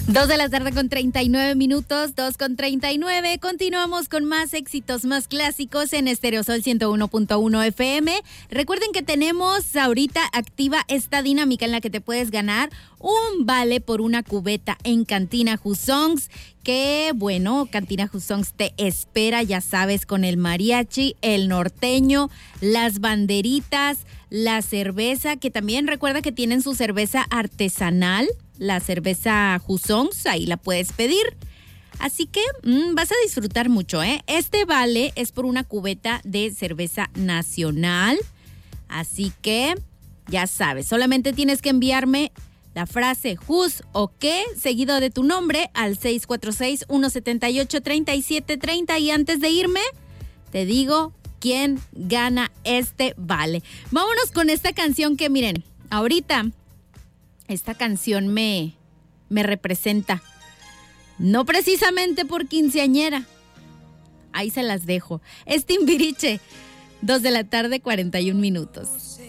2:39 PM, 2:39. Continuamos con más éxitos, más clásicos en Estéreo Sol 101.1 FM. Recuerden que tenemos ahorita activa esta dinámica en la que te puedes ganar un vale por una cubeta en Cantina Husongs. Que bueno, Cantina Husongs te espera, ya sabes, con el mariachi, el norteño, las banderitas, la cerveza, que también recuerda que tienen su cerveza artesanal. La cerveza Husongs, ahí la puedes pedir. Así que vas a disfrutar mucho, ¿eh? Este vale es por una cubeta de cerveza nacional. Así que ya sabes, solamente tienes que enviarme la frase Hus o qué, seguido de tu nombre, al 646-178-3730. Y antes de irme, te digo quién gana este vale. Vámonos con esta canción que, miren, ahorita esta canción me representa. No precisamente por quinceañera. Ahí se las dejo. Es Timbiriche, 2:41 PM.